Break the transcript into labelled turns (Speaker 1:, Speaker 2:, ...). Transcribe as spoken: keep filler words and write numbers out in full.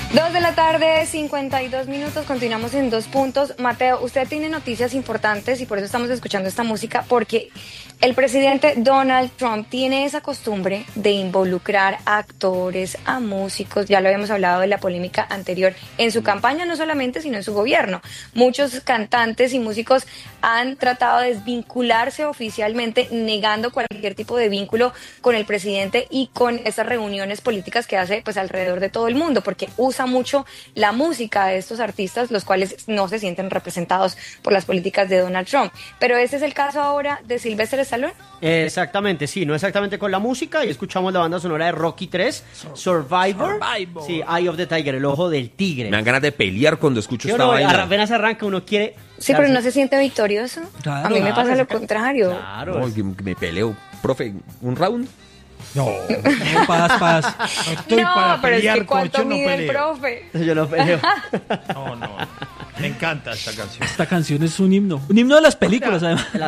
Speaker 1: Dos de la tarde, cincuenta y dos minutos, continuamos en Dos Puntos. Mateo, usted tiene noticias importantes y por eso estamos escuchando esta música, porque el presidente Donald Trump tiene esa costumbre de involucrar a actores, a músicos, ya lo habíamos hablado de la polémica anterior, en su campaña no solamente, sino en su gobierno. Muchos cantantes y músicos han tratado de desvincularse oficialmente, negando cualquier tipo de vínculo con el presidente y con esas reuniones políticas que hace pues alrededor de todo el mundo, porque usa mucho la música de estos artistas, los cuales no se sienten representados por las políticas de Donald Trump. Pero este es el caso ahora de Sylvester Stallone.
Speaker 2: Exactamente, sí, no exactamente con la música, y escuchamos la banda sonora de Rocky tres, Survivor,
Speaker 3: Survivor.
Speaker 2: sí, Eye of the Tiger, el ojo del tigre.
Speaker 3: Me dan ganas de pelear cuando escucho
Speaker 2: Yo
Speaker 3: esta
Speaker 2: no,
Speaker 3: vaina.
Speaker 2: apenas arranca uno quiere...
Speaker 1: Sí, pero no se siente victorioso.
Speaker 4: Claro,
Speaker 1: a mí me
Speaker 2: claro,
Speaker 1: pasa lo
Speaker 2: sí.
Speaker 1: contrario.
Speaker 2: Claro,
Speaker 3: No, que me peleo. Profe, ¿un round?
Speaker 4: No, no, paz, paz.
Speaker 5: No estoy
Speaker 1: no,
Speaker 5: para
Speaker 1: pero
Speaker 5: pelear,
Speaker 1: es que cuánto
Speaker 5: Corcho, no
Speaker 1: mide el
Speaker 5: peleo.
Speaker 1: profe.
Speaker 2: yo lo peleo.
Speaker 5: No, no. Me encanta esta canción.
Speaker 4: Esta canción es un himno. Un himno de las películas, además.